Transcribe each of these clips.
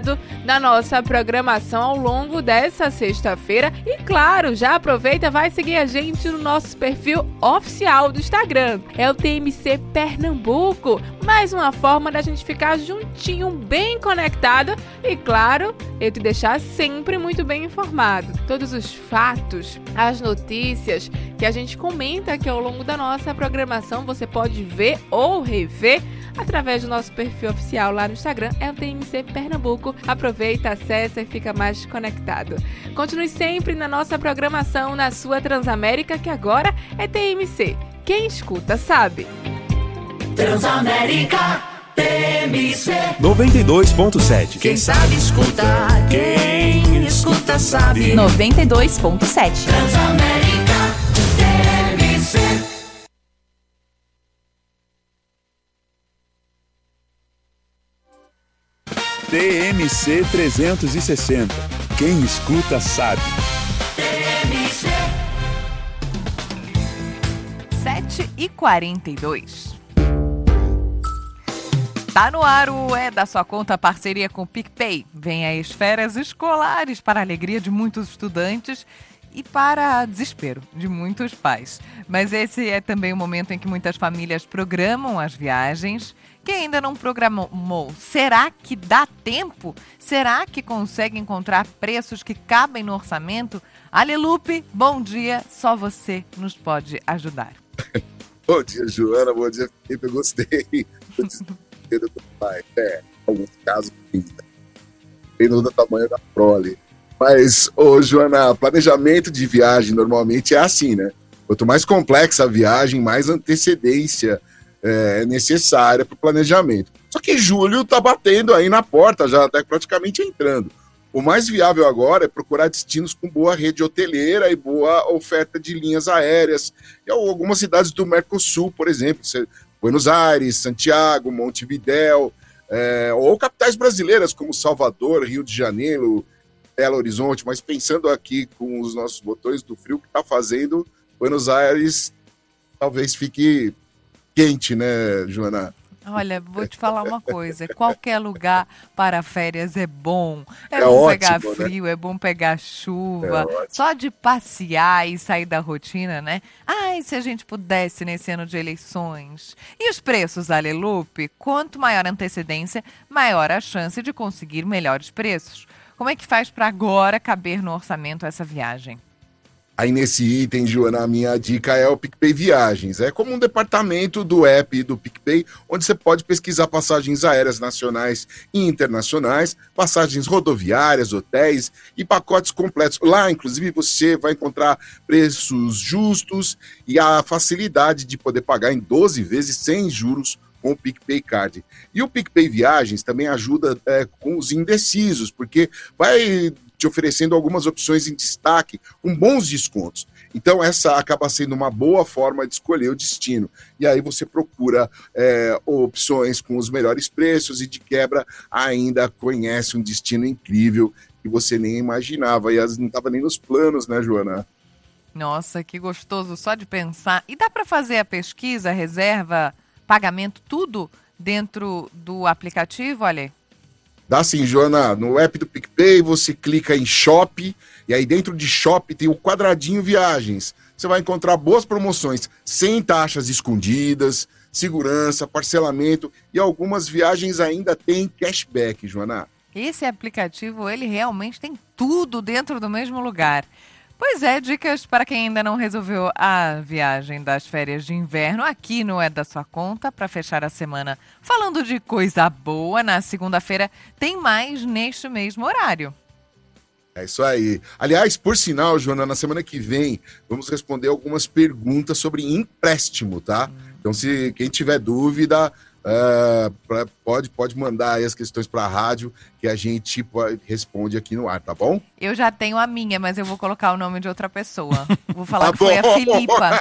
conectado na nossa programação ao longo dessa sexta-feira. E claro, já aproveita, vai seguir a gente no nosso perfil oficial do Instagram. É o TMC Pernambuco. Mais uma forma da gente ficar juntinho, bem conectado e, claro, eu te deixar sempre muito bem informado. Todos os fatos, as notícias que a gente comenta aqui ao longo da nossa programação, você pode ver ou rever através do nosso perfil oficial lá no Instagram, é o TMC Pernambuco. Aproveita, acessa e fica mais conectado. Continue sempre na nossa programação na sua Transamérica, que agora é TMC. Quem escuta sabe. Transamérica, TMC 92.7. Quem sabe escuta, quem escuta sabe. 92.7. Transamérica, TMC. TMC 360. Quem escuta sabe. TMC 7h42. Tá no ar o É da Sua Conta, parceria com o PicPay. Vem aí as férias escolares para a alegria de muitos estudantes e para desespero de muitos pais. Mas esse é também o momento em que muitas famílias programam as viagens. Quem ainda não programou, será que dá tempo? Será que consegue encontrar preços que cabem no orçamento? Alelupe, bom dia, só você nos pode ajudar. Bom dia, Joana, bom dia, Felipe, eu gostei do pai. Alguns casos dependendo do tamanho da prole. Mas, Joana, planejamento de viagem normalmente é assim, né? Quanto mais complexa a viagem, mais antecedência é necessária para o planejamento. Só que julho está batendo aí na porta, já está praticamente entrando. O mais viável agora é procurar destinos com boa rede hoteleira e boa oferta de linhas aéreas. E algumas cidades do Mercosul, por exemplo, Buenos Aires, Santiago, Montevidéu, ou capitais brasileiras como Salvador, Rio de Janeiro, Belo Horizonte. Mas pensando aqui com os nossos botões do frio que está fazendo, Buenos Aires talvez fique quente, né, Joana? Olha, vou te falar uma coisa, qualquer lugar para férias é bom. É ótimo, bom pegar né? frio, é bom pegar chuva, só de passear e sair da rotina, né? Ai, se a gente pudesse nesse ano de eleições. E os preços, Alelupe? Quanto maior a antecedência, maior a chance de conseguir melhores preços. Como é que faz para agora caber no orçamento essa viagem? Aí nesse item, Joana, a minha dica é o PicPay Viagens. É como um departamento do app do PicPay, onde você pode pesquisar passagens aéreas nacionais e internacionais, passagens rodoviárias, hotéis e pacotes completos. Lá, inclusive, você vai encontrar preços justos e a facilidade de poder pagar em 12 vezes sem juros com o PicPay Card. E o PicPay Viagens também ajuda com os indecisos, porque vai te oferecendo algumas opções em destaque com bons descontos. Então essa acaba sendo uma boa forma de escolher o destino. E aí você procura opções com os melhores preços e de quebra ainda conhece um destino incrível que você nem imaginava. E não estava nem nos planos, né, Joana? Nossa, que gostoso só de pensar. E dá para fazer a pesquisa, reserva, pagamento, tudo dentro do aplicativo, olha? Dá sim, Joana. No app do PicPay você clica em Shop e aí dentro de Shop tem o quadradinho Viagens. Você vai encontrar boas promoções, sem taxas escondidas, segurança, parcelamento e algumas viagens ainda tem cashback, Joana. Esse aplicativo, ele realmente tem tudo dentro do mesmo lugar. Pois é, dicas para quem ainda não resolveu a viagem das férias de inverno aqui no É da Sua Conta para fechar a semana. Falando de coisa boa, na segunda-feira tem mais neste mesmo horário. É isso aí. Aliás, por sinal, Joana, na semana que vem vamos responder algumas perguntas sobre empréstimo, tá? Então, se quem tiver dúvida, pode mandar aí as questões para a rádio que a gente responde aqui no ar, tá bom? Eu já tenho a minha, mas eu vou colocar o nome de outra pessoa. Vou falar que foi a Filipa.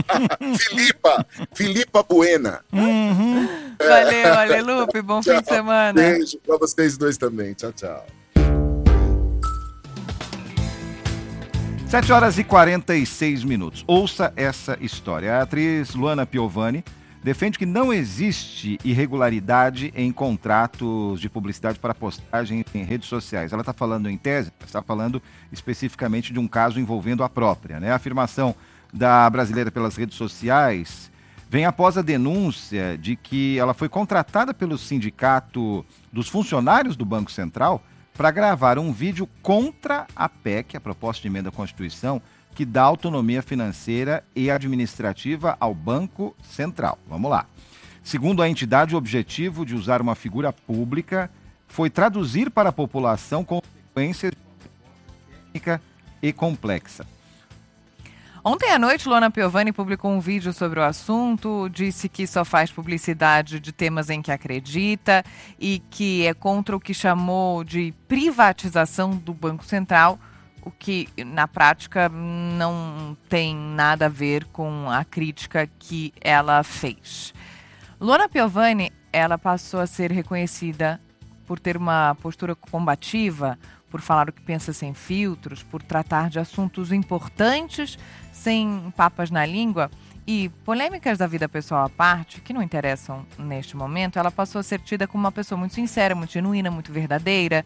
Filipa Buena. Uhum. Valeu, Alelupe, bom fim de semana. Beijo para vocês dois também. Tchau, tchau. 7h46. Ouça essa história. A atriz Luana Piovani defende que não existe irregularidade em contratos de publicidade para postagem em redes sociais. Ela está falando em tese, está falando especificamente de um caso envolvendo a própria, né? A afirmação da brasileira pelas redes sociais vem após a denúncia de que ela foi contratada pelo sindicato dos funcionários do Banco Central para gravar um vídeo contra a PEC, a proposta de emenda à Constituição, que dá autonomia financeira e administrativa ao Banco Central. Vamos lá. Segundo a entidade, o objetivo de usar uma figura pública foi traduzir para a população consequências técnica e complexa. Ontem à noite, Luana Piovani publicou um vídeo sobre o assunto, disse que só faz publicidade de temas em que acredita e que é contra o que chamou de privatização do Banco Central, o que, na prática, não tem nada a ver com a crítica que ela fez. Luana Piovani, ela passou a ser reconhecida por ter uma postura combativa, por falar o que pensa sem filtros, por tratar de assuntos importantes sem papas na língua e polêmicas da vida pessoal à parte, que não interessam neste momento. Ela passou a ser tida como uma pessoa muito sincera, muito genuína, muito verdadeira,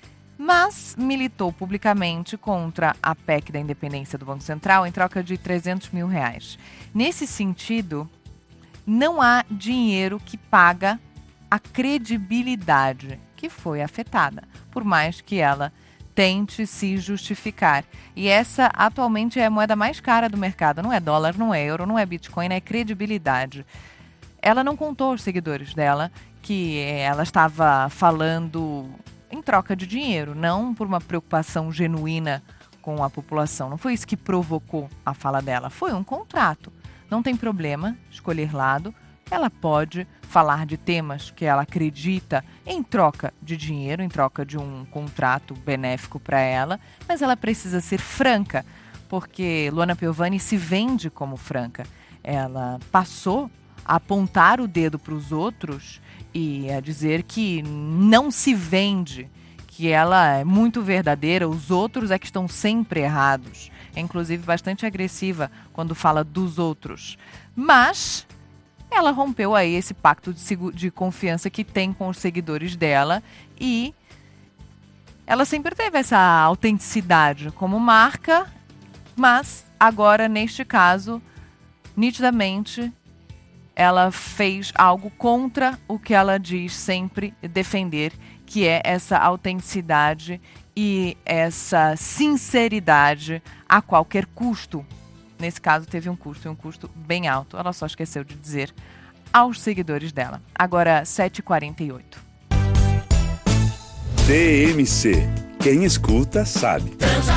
mas militou publicamente contra a PEC da independência do Banco Central em troca de R$300 mil. Nesse sentido, não há dinheiro que paga a credibilidade que foi afetada, por mais que ela tente se justificar. E essa atualmente é a moeda mais cara do mercado. Não é dólar, não é euro, não é Bitcoin, é credibilidade. Ela não contou aos seguidores dela que ela estava falando em troca de dinheiro, não por uma preocupação genuína com a população. Não foi isso que provocou a fala dela, foi um contrato. Não tem problema escolher lado, ela pode falar de temas que ela acredita em troca de dinheiro, em troca de um contrato benéfico para ela, mas ela precisa ser franca, porque Luana Piovani se vende como franca. Ela passou a apontar o dedo para os outros e a dizer que não se vende, que ela é muito verdadeira, os outros é que estão sempre errados. É inclusive bastante agressiva quando fala dos outros. Mas ela rompeu aí esse pacto de confiança que tem com os seguidores dela e ela sempre teve essa autenticidade como marca, mas agora, neste caso, nitidamente, ela fez algo contra o que ela diz sempre defender, que é essa autenticidade e essa sinceridade a qualquer custo. Nesse caso, teve um custo, e um custo bem alto. Ela só esqueceu de dizer aos seguidores dela. Agora, 7h48. TMC. Quem escuta, sabe.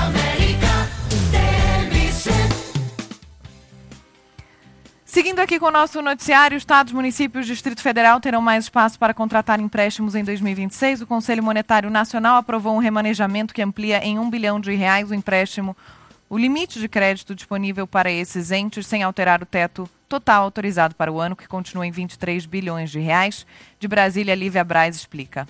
Seguindo aqui com o nosso noticiário, estados, municípios, Distrito Federal terão mais espaço para contratar empréstimos em 2026. O Conselho Monetário Nacional aprovou um remanejamento que amplia em R$1 bilhão o empréstimo, o limite de crédito disponível para esses entes, sem alterar o teto total autorizado para o ano, que continua em R$23 bilhões. De Brasília, Lívia Braz explica.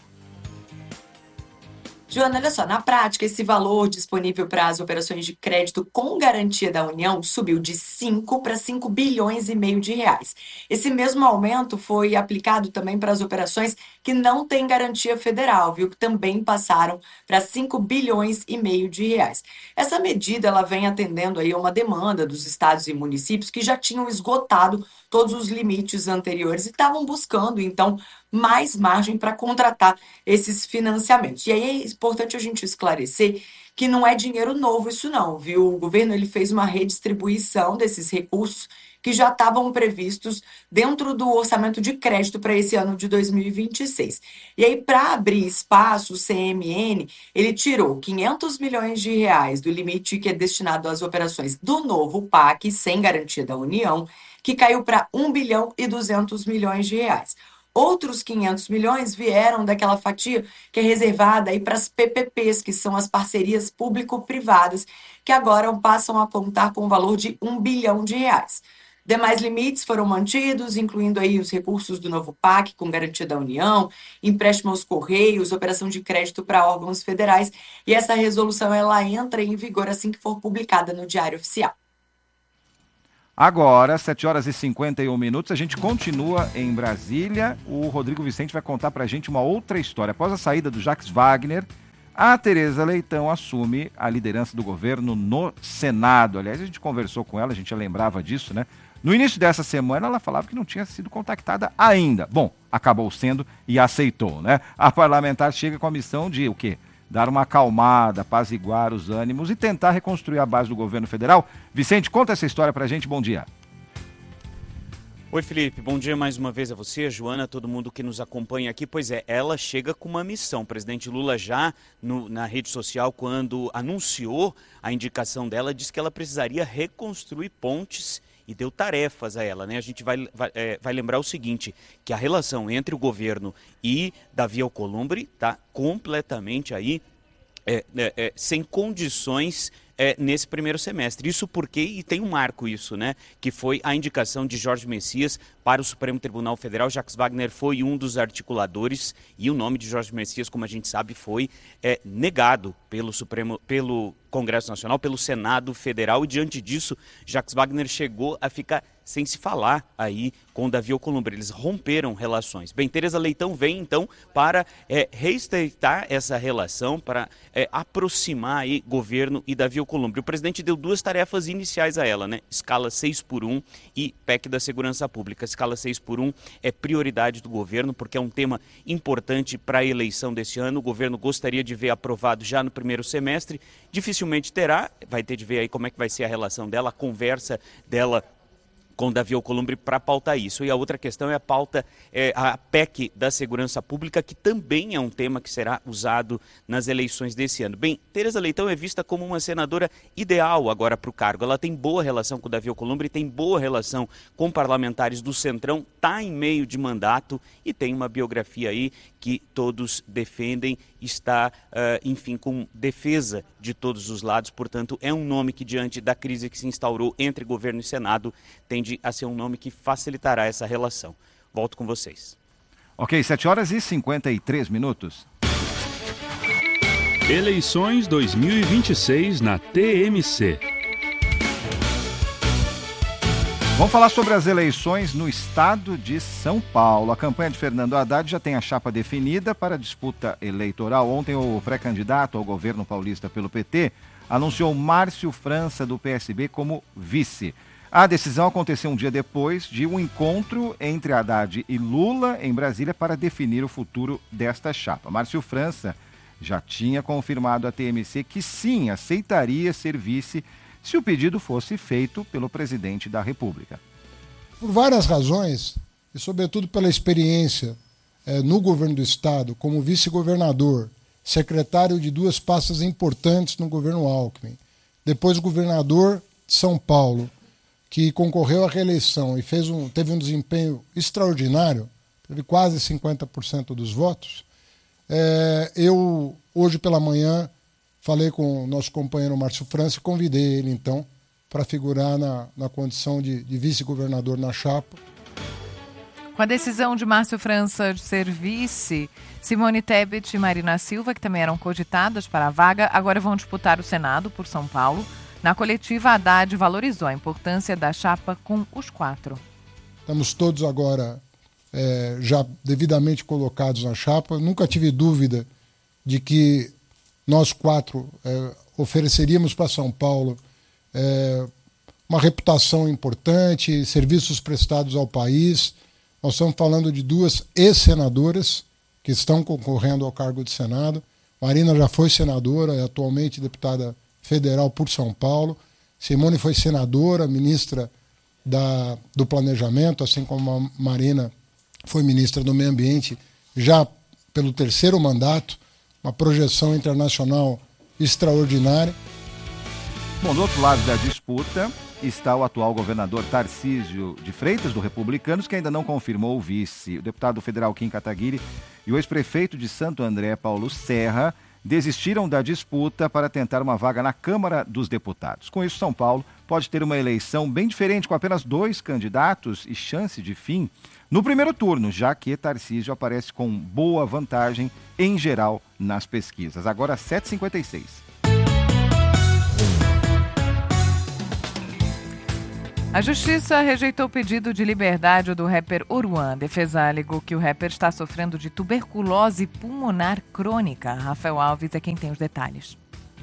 Joana, olha só, na prática, esse valor disponível para as operações de crédito com garantia da União subiu de 5 para 5 bilhões e meio de reais. Esse mesmo aumento foi aplicado também para as operações que não têm garantia federal, viu? Que também passaram para 5 bilhões e meio de reais. Essa medida, ela vem atendendo aí a uma demanda dos estados e municípios que já tinham esgotado todos os limites anteriores e estavam buscando, então, mais margem para contratar esses financiamentos. E aí é importante a gente esclarecer que não é dinheiro novo isso não, viu? O governo ele fez uma redistribuição desses recursos que já estavam previstos dentro do orçamento de crédito para esse ano de 2026. E aí, para abrir espaço, o CMN, ele tirou R$500 milhões do limite que é destinado às operações do novo PAC, sem garantia da União, que caiu para R$1 bilhão e 200 milhões. Outros 500 milhões vieram daquela fatia que é reservada aí para as PPPs, que são as parcerias público-privadas, que agora passam a contar com o valor de R$1 bilhão. Demais limites foram mantidos, incluindo aí os recursos do novo PAC, com garantia da União, empréstimo aos Correios, operação de crédito para órgãos federais, e essa resolução ela entra em vigor assim que for publicada no Diário Oficial. Agora, 7h51, a gente continua em Brasília. O Rodrigo Vicente vai contar pra gente uma outra história. Após a saída do Jacques Wagner, a Tereza Leitão assume a liderança do governo no Senado. Aliás, a gente conversou com ela, a gente já lembrava disso, né? No início dessa semana, ela falava que não tinha sido contactada ainda. Bom, acabou sendo e aceitou, né? A parlamentar chega com a missão de o quê? Dar uma acalmada, apaziguar os ânimos e tentar reconstruir a base do governo federal. Vicente, conta essa história pra gente. Bom dia. Oi, Felipe. Bom dia mais uma vez a você, a Joana, todo mundo que nos acompanha aqui. Pois é, ela chega com uma missão. O presidente Lula já na rede social, quando anunciou a indicação dela, disse que ela precisaria reconstruir pontes e deu tarefas a ela, né? A gente vai lembrar o seguinte, que a relação entre o governo e Davi Alcolumbre está completamente aí sem condições nesse primeiro semestre. Isso porque, e tem um marco isso, né? Que foi a indicação de Jorge Messias para o Supremo Tribunal Federal. Jacques Wagner foi um dos articuladores e o nome de Jorge Messias, como a gente sabe, foi negado pelo Congresso Nacional, pelo Senado Federal, e diante disso, Jacques Wagner chegou a ficar sem se falar aí com Davi Alcolumbre. Eles romperam relações. Bem, Tereza Leitão vem então para reestreitar essa relação, para aproximar aí governo e Davi Alcolumbre. O presidente deu duas tarefas iniciais a ela, né? Escala 6x1 e PEC da Segurança Pública. Escala 6x1 é prioridade do governo, porque é um tema importante para a eleição desse ano. O governo gostaria de ver aprovado já no primeiro semestre. Dificilmente terá, vai ter de ver aí como é que vai ser a relação dela, a conversa dela com Davi Alcolumbre para pautar isso. E a outra questão é a PEC da Segurança Pública, que também é um tema que será usado nas eleições desse ano. Bem, Tereza Leitão é vista como uma senadora ideal agora para o cargo. Ela tem boa relação com Davi Alcolumbre, tem boa relação com parlamentares do Centrão, está em meio de mandato e tem uma biografia aí que todos defendem, está, enfim, com defesa de todos os lados. Portanto, é um nome que, diante da crise que se instaurou entre governo e Senado, tende a ser um nome que facilitará essa relação. Volto com vocês. Ok, 7h53. Eleições 2026 na TMC. Vamos falar sobre as eleições no estado de São Paulo. A campanha de Fernando Haddad já tem a chapa definida para a disputa eleitoral. Ontem, o pré-candidato ao governo paulista pelo PT anunciou Márcio França, do PSB, como vice. A decisão aconteceu um dia depois de um encontro entre Haddad e Lula em Brasília para definir o futuro desta chapa. Márcio França já tinha confirmado à TMC que sim, aceitaria ser vice se o pedido fosse feito pelo presidente da República. Por várias razões, e sobretudo pela experiência no governo do Estado, como vice-governador, secretário de duas pastas importantes no governo Alckmin, depois governador de São Paulo, que concorreu à reeleição e teve um desempenho extraordinário, teve quase 50% dos votos. Eu, hoje pela manhã, falei com o nosso companheiro Márcio França e convidei ele, então, para figurar na condição de vice-governador na chapa. Com a decisão de Márcio França de ser vice, Simone Tebet e Marina Silva, que também eram cogitadas para a vaga, agora vão disputar o Senado por São Paulo. Na coletiva, Haddad valorizou a importância da chapa com os quatro. Estamos todos agora já devidamente colocados na chapa. Nunca tive dúvida de que nós quatro ofereceríamos para São Paulo uma reputação importante, serviços prestados ao país. Nós estamos falando de duas ex-senadoras que estão concorrendo ao cargo de Senado. Marina já foi senadora, é atualmente deputada federal por São Paulo. Simone foi senadora, ministra do Planejamento, assim como a Marina foi ministra do Meio Ambiente, já pelo terceiro mandato. Uma projeção internacional extraordinária. Bom, do outro lado da disputa está o atual governador Tarcísio de Freitas, do Republicanos, que ainda não confirmou o vice. O deputado federal Kim Kataguiri e o ex-prefeito de Santo André, Paulo Serra, desistiram da disputa para tentar uma vaga na Câmara dos Deputados. Com isso, São Paulo pode ter uma eleição bem diferente, com apenas 2 candidatos e chance de fim no primeiro turno, já que Tarcísio aparece com boa vantagem em geral nas pesquisas. Agora 7h56. A justiça rejeitou o pedido de liberdade do rapper Oruan. A defesa alegou que o rapper está sofrendo de tuberculose pulmonar crônica. Rafael Alves é quem tem os detalhes.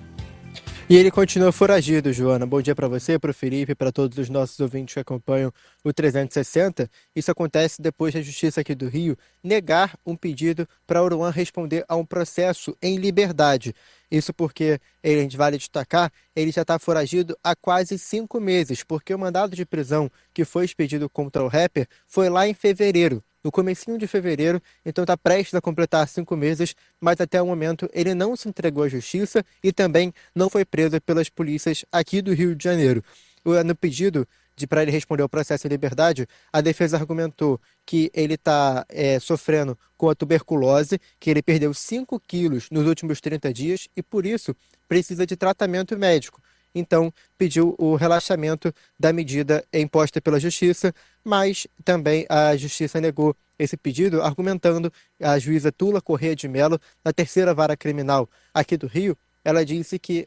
E ele continua foragido, Joana. Bom dia para você, para o Felipe, para todos os nossos ouvintes que acompanham o 360. Isso acontece depois da Justiça aqui do Rio negar um pedido para Oruan responder a um processo em liberdade. Isso porque, a gente vale destacar, ele já está foragido há quase 5 meses, porque o mandado de prisão que foi expedido contra o rapper foi lá em fevereiro. No comecinho de fevereiro, então está prestes a completar 5 meses, mas até o momento ele não se entregou à justiça e também não foi preso pelas polícias aqui do Rio de Janeiro. No pedido para ele responder ao processo em liberdade, a defesa argumentou que ele está sofrendo com a tuberculose, que ele perdeu 5 quilos nos últimos 30 dias e, por isso, precisa de tratamento médico. Então, pediu o relaxamento da medida imposta pela Justiça, mas também a Justiça negou esse pedido, argumentando a juíza Tula Corrêa de Mello, da 3ª Vara Criminal aqui do Rio. Ela disse que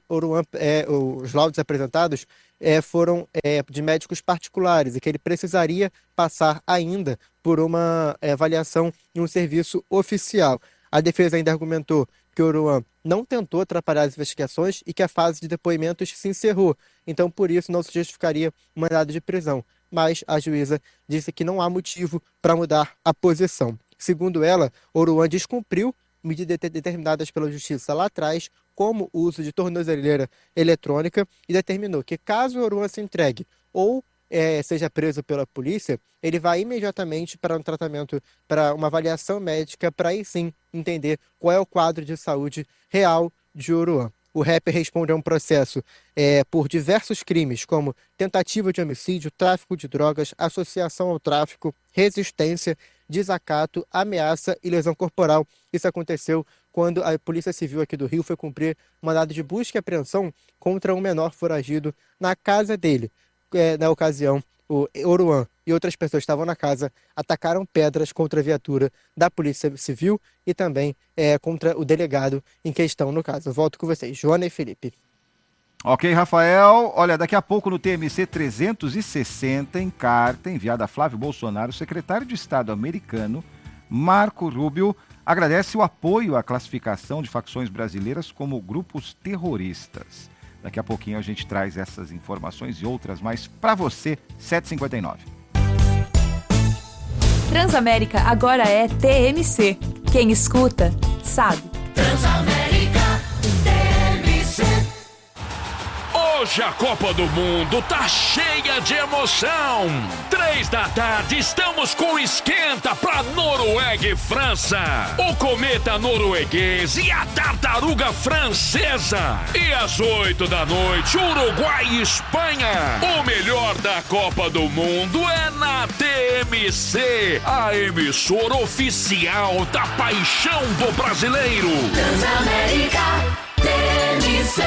os laudos apresentados foram de médicos particulares e que ele precisaria passar ainda por uma avaliação em um serviço oficial. A defesa ainda argumentou que Oruan não tentou atrapalhar as investigações e que a fase de depoimentos se encerrou. Então, por isso, não se justificaria um mandado de prisão. Mas a juíza disse que não há motivo para mudar a posição. Segundo ela, Oruan descumpriu medidas determinadas pela Justiça lá atrás, como o uso de tornozeleira eletrônica, e determinou que caso Oruan se entregue ou seja preso pela polícia, ele vai imediatamente para um tratamento, para uma avaliação médica, para aí sim entender qual é o quadro de saúde real de Oruan. O rapper responde a um processo por diversos crimes, como tentativa de homicídio, tráfico de drogas, associação ao tráfico, resistência, desacato, ameaça e lesão corporal. Isso aconteceu quando a Polícia Civil aqui do Rio foi cumprir mandado de busca e apreensão contra um menor foragido na casa dele. Na ocasião, o Oruan e outras pessoas que estavam na casa atacaram pedras contra a viatura da Polícia Civil e também contra o delegado em questão no caso. Volto com vocês, Joana e Felipe. Ok, Rafael. Olha, daqui a pouco no TMC 360, em carta enviada a Flávio Bolsonaro, o secretário de Estado americano, Marco Rubio, agradece o apoio à classificação de facções brasileiras como grupos terroristas. Daqui a pouquinho a gente traz essas informações e outras mais para você, 7h59. Transamérica agora é TMC. Quem escuta, sabe. Transamérica TMC. Hoje a Copa do Mundo tá cheia de emoção. 3 da tarde estamos com esquenta pra Noruega e França. O cometa norueguês e a tartaruga francesa. E às 8 da noite, Uruguai e Espanha. O melhor da Copa do Mundo é na TMC, a emissora oficial da paixão do brasileiro. Transamérica TMC.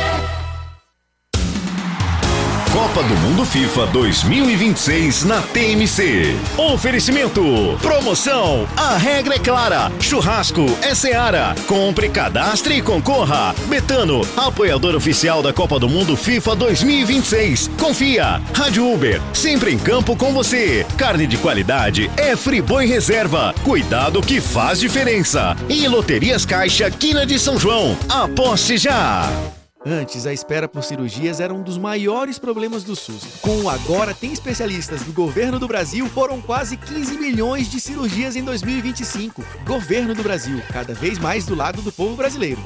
Copa do Mundo FIFA 2026 na TMC. Oferecimento. Promoção. A regra é clara. Churrasco é Seara. Compre, cadastre e concorra. Betano, apoiador oficial da Copa do Mundo FIFA 2026. Confia. Rádio Uber, sempre em campo com você. Carne de qualidade é Friboi Reserva. Cuidado que faz diferença. E Loterias Caixa, Quina de São João. Aposte já. Antes, a espera por cirurgias era um dos maiores problemas do SUS. Com o Agora Tem Especialistas do Governo do Brasil, foram quase 15 milhões de cirurgias em 2025. Governo do Brasil, cada vez mais do lado do povo brasileiro.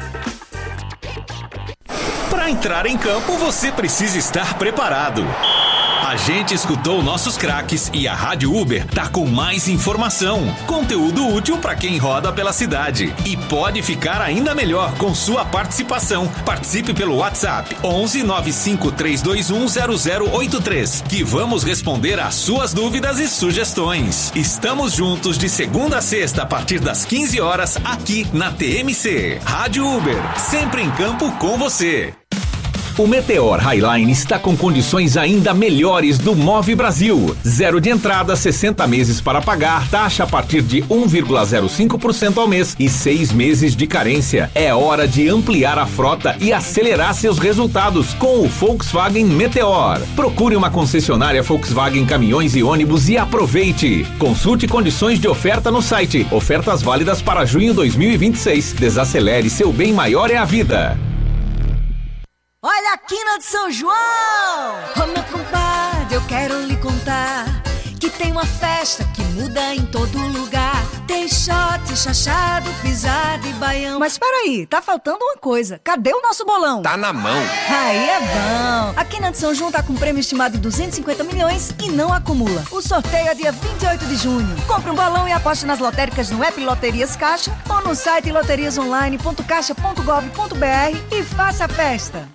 Para entrar em campo, você precisa estar preparado. A gente escutou nossos craques e a Rádio Uber tá com mais informação, conteúdo útil para quem roda pela cidade. E pode ficar ainda melhor com sua participação. Participe pelo WhatsApp 11 95 321 0083, que vamos responder às suas dúvidas e sugestões. Estamos juntos de segunda a sexta a partir das 15 horas aqui na TMC. Rádio Uber, sempre em campo com você. O Meteor Highline está com condições ainda melhores do Move Brasil. 0 de entrada, 60 meses para pagar, taxa a partir de 1,05% ao mês e 6 meses de carência. É hora de ampliar a frota e acelerar seus resultados com o Volkswagen Meteor. Procure uma concessionária Volkswagen Caminhões e Ônibus e aproveite. Consulte condições de oferta no site. Ofertas válidas para junho 2026. Desacelere, seu bem maior é a vida. Olha a quina de São João! Ô meu compadre, eu quero lhe contar que tem uma festa que muda em todo lugar. Tem shot, chachado, pisado e baião. Mas peraí, tá faltando uma coisa. Cadê o nosso bolão? Tá na mão. Aí é bom. A quina de São João tá com um prêmio estimado de 250 milhões e não acumula. O sorteio é dia 28 de junho. Compre um bolão e aposte nas lotéricas no app Loterias Caixa ou no site loteriasonline.caixa.gov.br e faça a festa.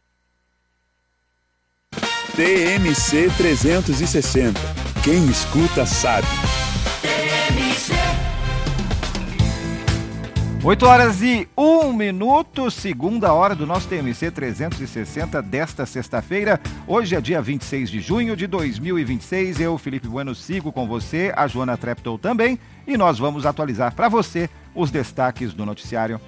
TMC 360. Quem escuta sabe. 8h01, segunda hora do nosso TMC 360 desta sexta-feira. Hoje é dia 26 de junho de 2026. Eu, Felipe Bueno, sigo com você, a Joana Treptow também, e nós vamos atualizar para você os destaques do noticiário.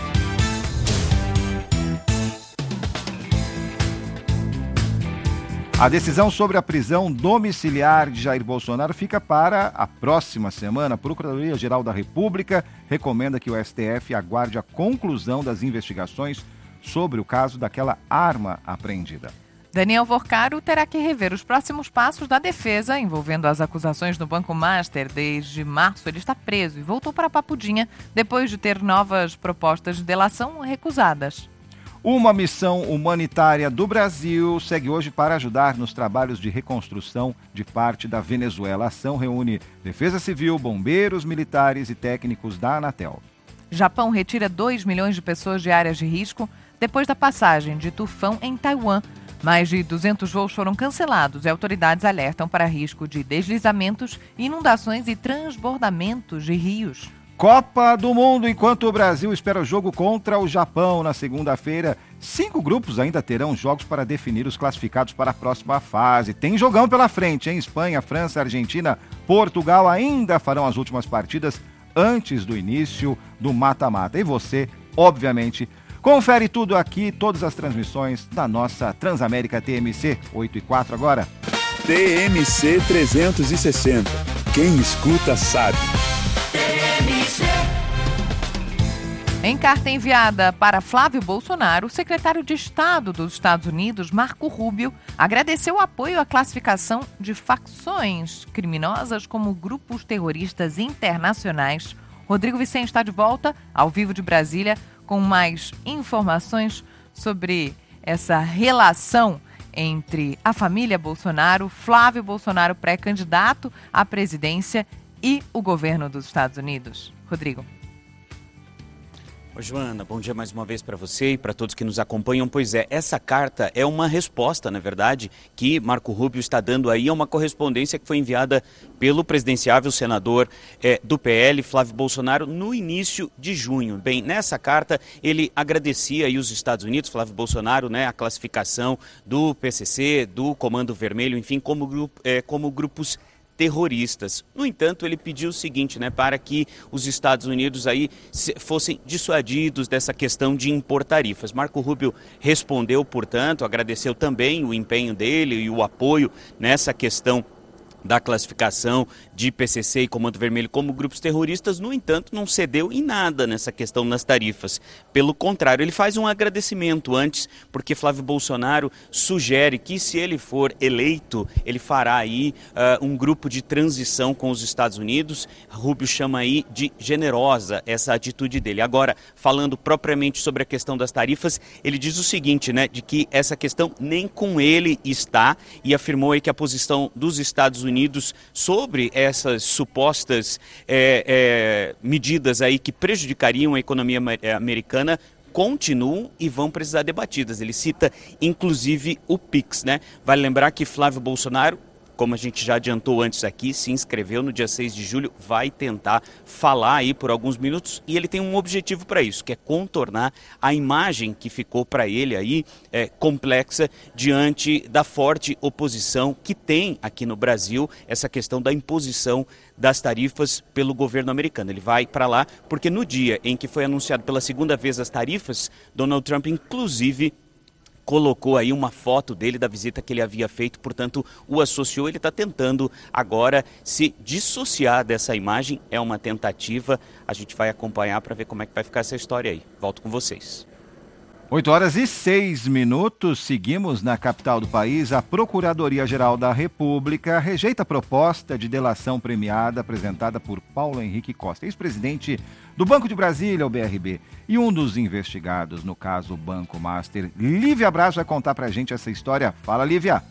A decisão sobre a prisão domiciliar de Jair Bolsonaro fica para a próxima semana. A Procuradoria-Geral da República recomenda que o STF aguarde a conclusão das investigações sobre o caso daquela arma apreendida. Daniel Vorcaro terá que rever os próximos passos da defesa envolvendo as acusações no Banco Master. Desde março ele está preso e voltou para Papudinha depois de ter novas propostas de delação recusadas. Uma missão humanitária do Brasil segue hoje para ajudar nos trabalhos de reconstrução de parte da Venezuela. A ação reúne Defesa Civil, bombeiros, militares e técnicos da Anatel. Japão retira 2 milhões de pessoas de áreas de risco depois da passagem de tufão em Taiwan. Mais de 200 voos foram cancelados e autoridades alertam para risco de deslizamentos, inundações e transbordamentos de rios. Copa do Mundo, enquanto o Brasil espera o jogo contra o Japão na segunda-feira. 5 grupos ainda terão jogos para definir os classificados para a próxima fase. Tem jogão pela frente, hein? Espanha, França, Argentina, Portugal ainda farão as últimas partidas antes do início do mata-mata. E você, obviamente, confere tudo aqui, todas as transmissões da nossa Transamérica TMC. 8h04 agora. TMC 360. Quem escuta sabe. Em carta enviada para Flávio Bolsonaro, o secretário de Estado dos Estados Unidos, Marco Rubio, agradeceu o apoio à classificação de facções criminosas como grupos terroristas internacionais. Rodrigo Vicente está de volta, ao vivo de Brasília, com mais informações sobre essa relação entre a família Bolsonaro, Flávio Bolsonaro, pré-candidato à presidência, e o governo dos Estados Unidos. Rodrigo. Oi, Joana, bom dia mais uma vez para você e para todos que nos acompanham. Pois é, essa carta é uma resposta, na verdade, que Marco Rubio está dando aí a uma correspondência que foi enviada pelo presidenciável senador do PL, Flávio Bolsonaro, no início de junho. Bem, nessa carta ele agradecia aí os Estados Unidos, Flávio Bolsonaro, né, a classificação do PCC, do Comando Vermelho, enfim, como grupos terroristas. No entanto, ele pediu o seguinte, né, para que os Estados Unidos aí fossem dissuadidos dessa questão de impor tarifas. Marco Rubio respondeu, portanto, agradeceu também o empenho dele e o apoio nessa questão da classificação de PCC e Comando Vermelho como grupos terroristas. No entanto, não cedeu em nada nessa questão nas tarifas. Pelo contrário, ele faz um agradecimento antes, porque Flávio Bolsonaro sugere que, se ele for eleito, ele fará aí um grupo de transição com os Estados Unidos. Rubio chama aí de generosa essa atitude dele. Agora, falando propriamente sobre a questão das tarifas, ele diz o seguinte, né, de que essa questão nem com ele está, e afirmou aí que a posição dos Estados Unidos sobre essas supostas medidas aí que prejudicariam a economia americana continuam e vão precisar debatidas. Ele cita inclusive o PIX, né? Vale lembrar que Flávio Bolsonaro como a gente já adiantou antes aqui, se inscreveu no dia 6 de julho, vai tentar falar aí por alguns minutos e ele tem um objetivo para isso, que é contornar a imagem que ficou para ele aí complexa diante da forte oposição que tem aqui no Brasil essa questão da imposição das tarifas pelo governo americano. Ele vai para lá porque no dia em que foi anunciado pela segunda vez as tarifas, Donald Trump inclusive colocou aí uma foto dele da visita que ele havia feito, portanto o associou. Ele está tentando agora se dissociar dessa imagem, é uma tentativa, a gente vai acompanhar para ver como é que vai ficar essa história aí. Volto com vocês. 8h06, seguimos na capital do país. A Procuradoria-Geral da República rejeita a proposta de delação premiada apresentada por Paulo Henrique Costa, ex-presidente do Banco de Brasília, o BRB, e um dos investigados no caso Banco Master. Lívia Braz vai contar pra gente essa história. Fala, Lívia.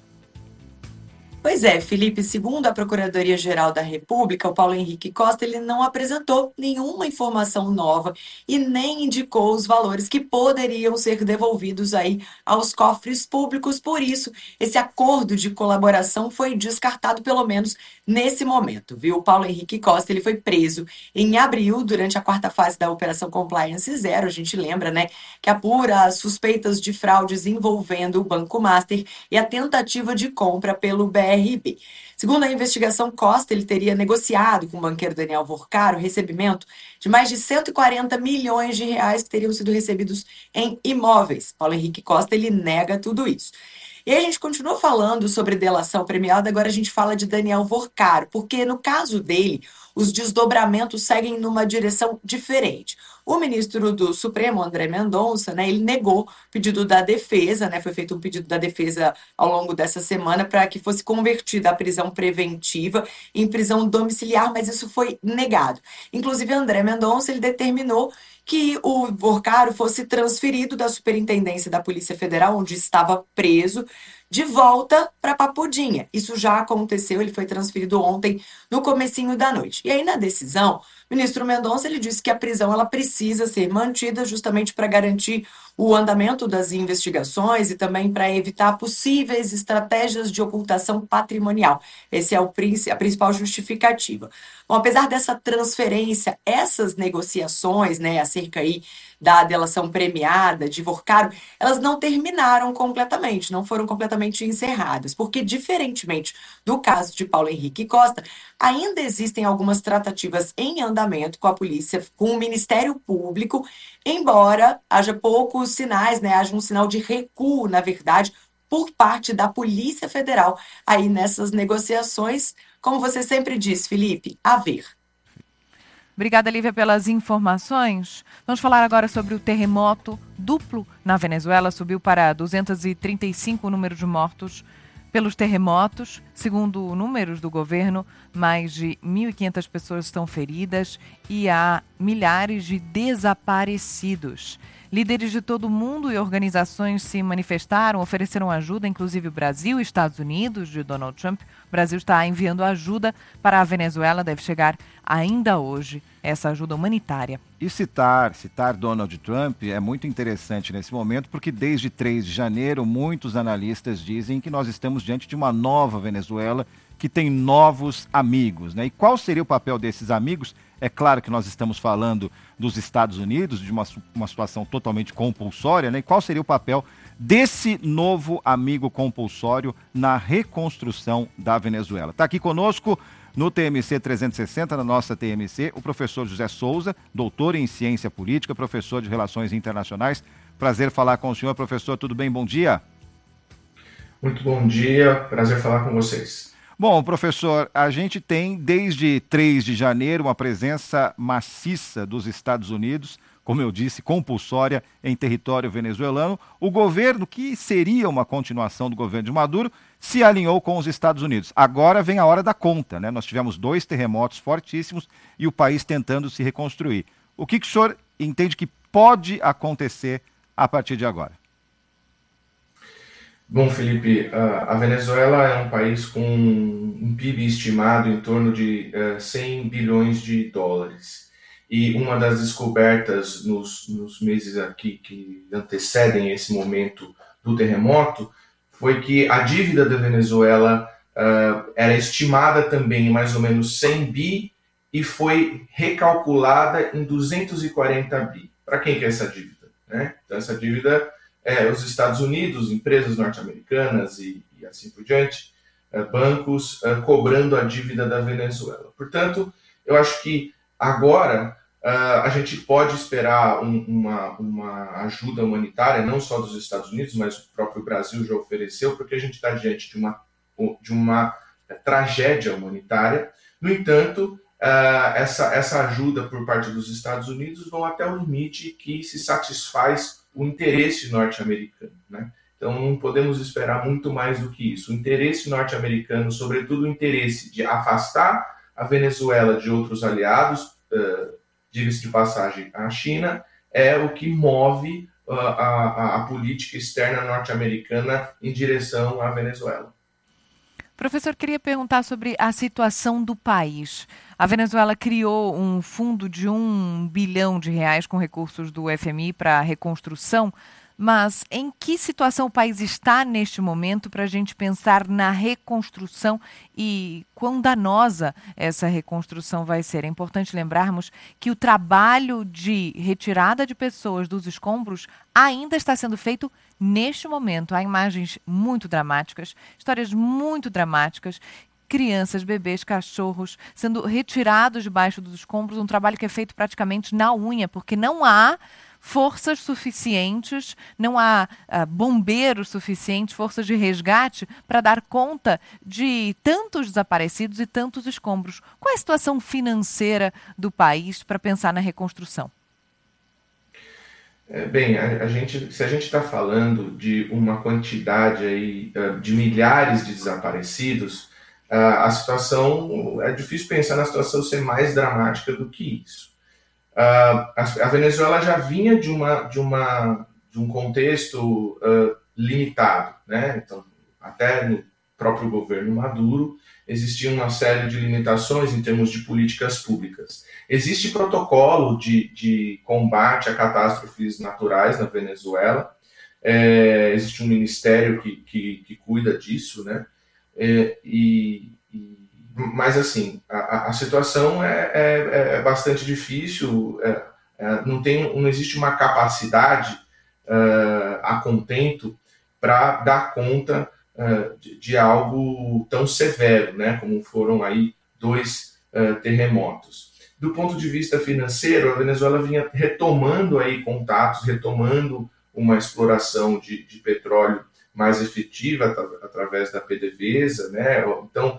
Pois é, Felipe, segundo a Procuradoria-Geral da República, o Paulo Henrique Costa, ele não apresentou nenhuma informação nova e nem indicou os valores que poderiam ser devolvidos aí aos cofres públicos. Por isso, esse acordo de colaboração foi descartado, pelo menos nesse momento, viu? O Paulo Henrique Costa, ele foi preso em abril, durante a quarta fase da Operação Compliance Zero. A gente lembra, né, que apura as suspeitas de fraudes envolvendo o Banco Master e a tentativa de compra pelo BRB. Segundo a investigação, Costa ele teria negociado com o banqueiro Daniel Vorcaro o recebimento de mais de 140 milhões de reais que teriam sido recebidos em imóveis. Paulo Henrique Costa ele nega tudo isso. E aí a gente continua falando sobre delação premiada, agora a gente fala de Daniel Vorcaro, porque no caso dele, os desdobramentos seguem numa direção diferente. O ministro do Supremo, André Mendonça, né, ele negou o pedido da defesa, né, foi feito um pedido da defesa ao longo dessa semana para que fosse convertida a prisão preventiva em prisão domiciliar, mas isso foi negado. Inclusive, André Mendonça, ele determinou que o Vorcaro fosse transferido da Superintendência da Polícia Federal, onde estava preso, de volta para Papudinha. Isso já aconteceu, ele foi transferido ontem, no comecinho da noite. E aí, na decisão, o ministro Mendonça ele disse que a prisão ela precisa ser mantida justamente para garantir o andamento das investigações e também para evitar possíveis estratégias de ocultação patrimonial. Essa é a principal justificativa. Bom, apesar dessa transferência, essas negociações, né, acerca aí da delação premiada de Vorcaro, elas não terminaram completamente, não foram completamente encerradas, porque, diferentemente do caso de Paulo Henrique Costa, ainda existem algumas tratativas em andamento com a polícia, com o Ministério Público, embora haja poucos sinais, né, haja um sinal de recuo, na verdade, por parte da Polícia Federal aí nessas negociações. Como você sempre diz, Felipe, a ver. Obrigada, Lívia, pelas informações. Vamos falar agora sobre o terremoto duplo na Venezuela. Subiu para 235 o número de mortos pelos terremotos. Segundo números do governo, mais de 1.500 pessoas estão feridas e há milhares de desaparecidos. Líderes de todo o mundo e organizações se manifestaram, ofereceram ajuda, inclusive o Brasil e Estados Unidos, de Donald Trump. O Brasil está enviando ajuda para a Venezuela, deve chegar ainda hoje essa ajuda humanitária. E citar Donald Trump é muito interessante nesse momento, porque desde 3 de janeiro, muitos analistas dizem que nós estamos diante de uma nova Venezuela que tem novos amigos, né? E qual seria o papel desses amigos? É claro que nós estamos falando dos Estados Unidos, de uma situação totalmente compulsória, né? E qual seria o papel desse novo amigo compulsório na reconstrução da Venezuela? Está aqui conosco no TMC 360, na nossa TMC, o professor José Souza, doutor em ciência política, professor de relações internacionais. Prazer falar com o senhor, professor. Tudo bem? Bom dia. Muito bom dia. Prazer falar com vocês. Bom, professor, a gente tem desde 3 de janeiro uma presença maciça dos Estados Unidos, como eu disse, compulsória em território venezuelano. O governo, que seria uma continuação do governo de Maduro, se alinhou com os Estados Unidos. Agora vem a hora da conta, né? Nós tivemos 2 terremotos fortíssimos e o país tentando se reconstruir. O que o senhor entende que pode acontecer a partir de agora? Bom, Felipe, a Venezuela é um país com um PIB estimado em torno de 100 bilhões de dólares. E uma das descobertas nos meses aqui que antecedem esse momento do terremoto foi que a dívida da Venezuela era estimada também em mais ou menos 100 bi e foi recalculada em 240 bi. Para quem que é essa dívida? Né? Então, essa dívida é os Estados Unidos, empresas norte-americanas e assim por diante, bancos cobrando a dívida da Venezuela. Portanto, eu acho que agora a gente pode esperar uma ajuda humanitária, não só dos Estados Unidos, mas o próprio Brasil já ofereceu, porque a gente está diante de uma tragédia humanitária. No entanto, essa ajuda por parte dos Estados Unidos vão até o limite que se satisfaz o interesse norte-americano, né? Então, não podemos esperar muito mais do que isso. O interesse norte-americano, sobretudo o interesse de afastar a Venezuela de outros aliados, diga-se de passagem, a China, é o que move a política externa norte-americana em direção à Venezuela. Professor, queria perguntar sobre a situação do país. A Venezuela criou um fundo de R$1 bilhão com recursos do FMI para a reconstrução, mas em que situação o país está neste momento para a gente pensar na reconstrução e quão danosa essa reconstrução vai ser? É importante lembrarmos que o trabalho de retirada de pessoas dos escombros ainda está sendo feito neste momento. Há imagens muito dramáticas, histórias muito dramáticas, crianças, bebês, cachorros sendo retirados debaixo dos escombros, um trabalho que é feito praticamente na unha, porque não há forças suficientes, não há bombeiros suficientes, forças de resgate para dar conta de tantos desaparecidos e tantos escombros. Qual é a situação financeira do país para pensar na reconstrução? Bem, se a gente está falando de uma quantidade aí, de milhares de desaparecidos, a situação, é difícil pensar na situação ser mais dramática do que isso. A Venezuela já vinha de um contexto limitado, né? Então, até no próprio governo Maduro existia uma série de limitações em termos de políticas públicas. Existe protocolo de combate a catástrofes naturais na Venezuela, existe um ministério que cuida disso, né? Mas, assim, a situação é bastante difícil, não existe uma capacidade a contento para dar conta de algo tão severo, né, como foram aí 2 terremotos. Do ponto de vista financeiro, a Venezuela vinha retomando aí contatos, retomando uma exploração de petróleo mais efetiva através da PDVSA, né? Então,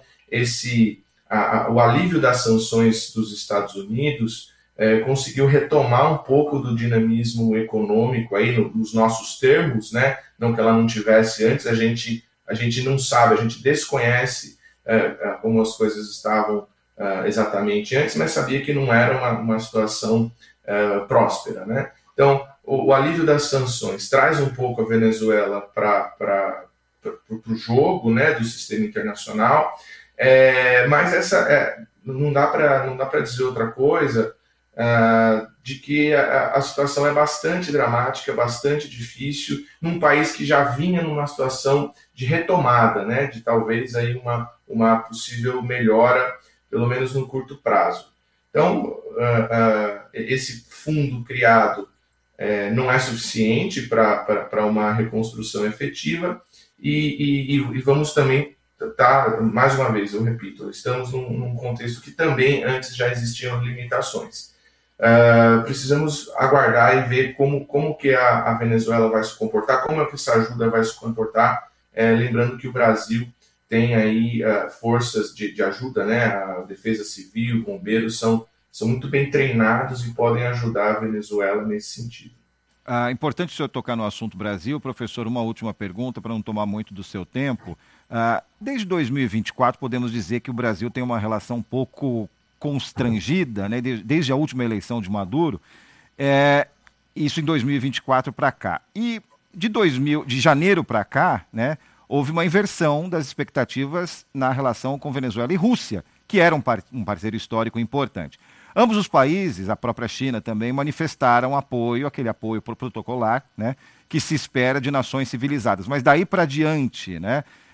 o alívio das sanções dos Estados Unidos conseguiu retomar um pouco do dinamismo econômico aí nos nossos termos, né? Não que ela não tivesse antes, a gente não sabe, a gente desconhece como as coisas estavam exatamente antes, mas sabia que não era uma situação próspera, né? Então, o alívio das sanções traz um pouco a Venezuela para o jogo, né, do sistema internacional. Mas não dá para dizer outra coisa de que a situação é bastante dramática, bastante difícil, num país que já vinha numa situação de retomada, né, de talvez aí uma possível melhora, pelo menos no curto prazo. Então, esse fundo criado não é suficiente para uma reconstrução efetiva e vamos também mais uma vez, eu repito, estamos num contexto que também antes já existiam limitações. Precisamos aguardar e ver como que a Venezuela vai se comportar, como é que essa ajuda vai se comportar, lembrando que o Brasil tem aí forças de ajuda, né? A Defesa Civil, bombeiros são muito bem treinados e podem ajudar a Venezuela nesse sentido. Importante o senhor tocar no assunto Brasil. Professor, uma última pergunta para não tomar muito do seu tempo. Desde 2024, podemos dizer que o Brasil tem uma relação um pouco constrangida, né? Desde a última eleição de Maduro, isso em 2024 para cá. E de janeiro para cá, né, houve uma inversão das expectativas na relação com Venezuela e Rússia, que era um parceiro histórico importante. Ambos os países, a própria China também, manifestaram aquele apoio protocolar, né, que se espera de nações civilizadas. Mas daí para diante, né,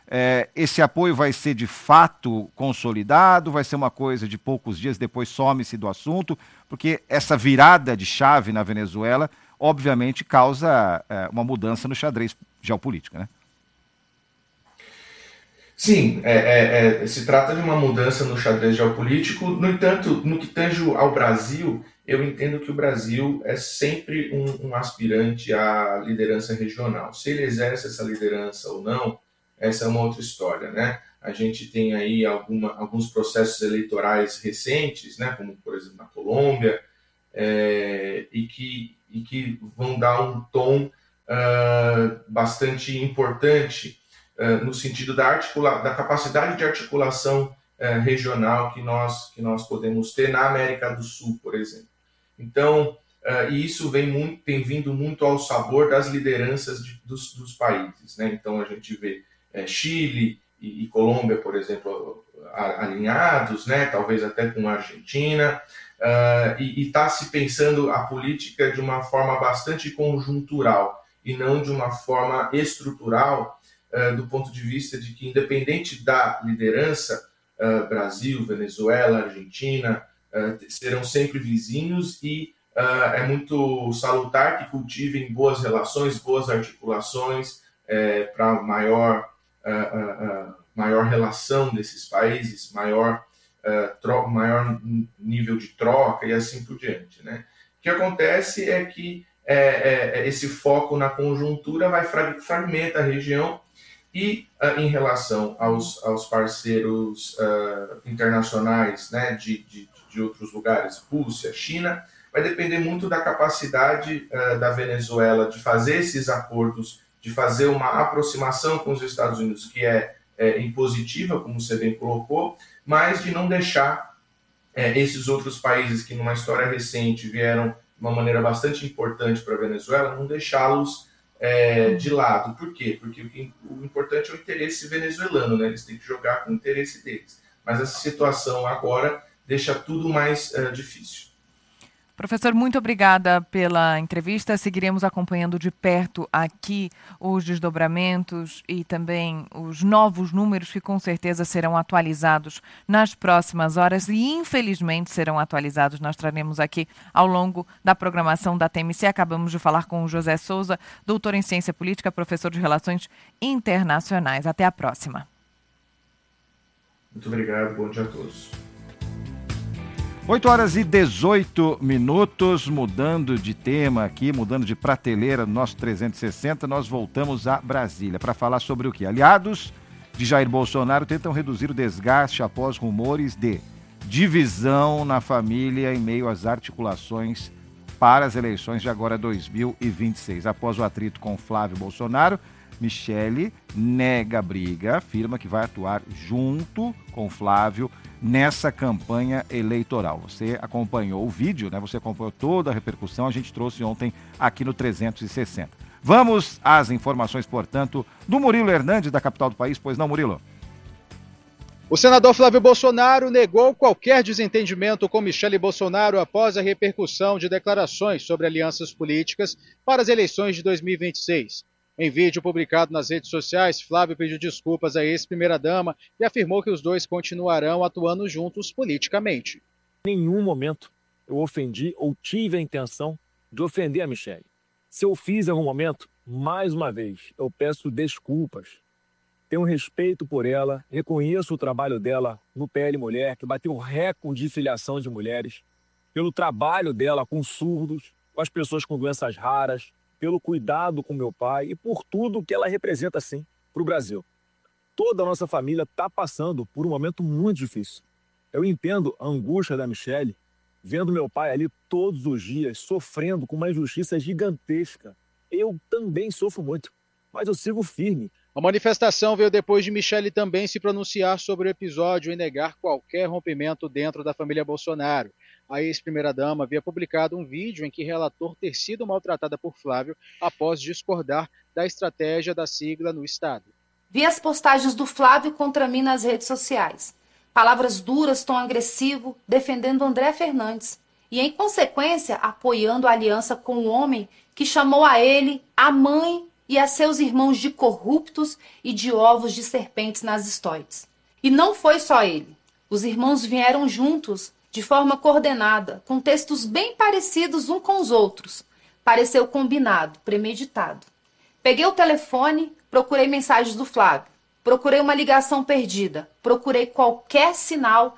esse apoio vai ser de fato consolidado, vai ser uma coisa de poucos dias, depois some-se do assunto, porque essa virada de chave na Venezuela, obviamente, causa uma mudança no xadrez geopolítico, né? Sim, se trata de uma mudança no xadrez geopolítico. No entanto, no que tange ao Brasil, eu entendo que o Brasil é sempre um aspirante à liderança regional. Se ele exerce essa liderança ou não, essa é uma outra história, né? A gente tem aí alguns processos eleitorais recentes, né, como, por exemplo, na Colômbia, e que vão dar um tom bastante importante no sentido da capacidade de articulação regional que nós podemos ter na América do Sul, por exemplo. Então, e isso tem vindo muito ao sabor das lideranças dos países, né? Então, a gente vê Chile e Colômbia, por exemplo, alinhados, né? Talvez até com a Argentina, e está se pensando a política de uma forma bastante conjuntural e não de uma forma estrutural, do ponto de vista de que, independente da liderança, Brasil, Venezuela, Argentina, serão sempre vizinhos e é muito salutar que cultivem boas relações, boas articulações para maior relação desses países, maior nível de troca e assim por diante, né? O que acontece é que esse foco na conjuntura fragmenta a região e em relação aos parceiros internacionais, né, de outros lugares, Rússia, China, vai depender muito da capacidade da Venezuela de fazer esses acordos, de fazer uma aproximação com os Estados Unidos, que é impositiva, como você bem colocou, mas de não deixar esses outros países que numa história recente vieram de uma maneira bastante importante para a Venezuela, não deixá-los de lado. Por quê? Porque o importante é o interesse venezuelano, né? Eles têm que jogar com o interesse deles. Mas essa situação agora deixa tudo mais difícil. Professor, muito obrigada pela entrevista. Seguiremos acompanhando de perto aqui os desdobramentos e também os novos números que com certeza serão atualizados nas próximas horas e infelizmente serão atualizados. Nós traremos aqui ao longo da programação da TMC. Acabamos de falar com o José Souza, doutor em Ciência Política, professor de Relações Internacionais. Até a próxima. Muito obrigado. Bom dia a todos. 8h18, mudando de tema aqui, mudando de prateleira no nosso 360, nós voltamos a Brasília para falar sobre o quê? Aliados de Jair Bolsonaro tentam reduzir o desgaste após rumores de divisão na família em meio às articulações para as eleições de agora 2026. Após o atrito com Flávio Bolsonaro, Michele nega a briga, afirma que vai atuar junto com Flávio nessa campanha eleitoral. Você acompanhou o vídeo, né? Você acompanhou toda a repercussão, a gente trouxe ontem aqui no 360. Vamos às informações, portanto, do Murilo Hernandes, da capital do país. Pois não, Murilo? O senador Flávio Bolsonaro negou qualquer desentendimento com Michele Bolsonaro após a repercussão de declarações sobre alianças políticas para as eleições de 2026. Em vídeo publicado nas redes sociais, Flávio pediu desculpas à ex-primeira-dama e afirmou que os dois continuarão atuando juntos politicamente. Em nenhum momento eu ofendi ou tive a intenção de ofender a Michele. Se eu fiz em algum momento, mais uma vez, eu peço desculpas. Tenho respeito por ela, reconheço o trabalho dela no PL Mulher, que bateu recorde de filiação de mulheres, pelo trabalho dela com surdos, com as pessoas com doenças raras, pelo cuidado com meu pai e por tudo que ela representa, sim, para o Brasil. Toda a nossa família está passando por um momento muito difícil. Eu entendo a angústia da Michele, vendo meu pai ali todos os dias, sofrendo com uma injustiça gigantesca. Eu também sofro muito, mas eu sigo firme. A manifestação veio depois de Michele também se pronunciar sobre o episódio e negar qualquer rompimento dentro da família Bolsonaro. A ex-primeira-dama havia publicado um vídeo em que relatou ter sido maltratada por Flávio após discordar da estratégia da sigla no Estado. Vi as postagens do Flávio contra mim nas redes sociais. Palavras duras, tom agressivo, defendendo André Fernandes. E, em consequência, apoiando a aliança com um homem que chamou a ele, a mãe e a seus irmãos de corruptos e de ovos de serpentes nas estoides. E não foi só ele. Os irmãos vieram juntos, de forma coordenada, com textos bem parecidos uns com os outros. Pareceu combinado, premeditado. Peguei o telefone, procurei mensagens do Flávio. Procurei uma ligação perdida. Procurei qualquer sinal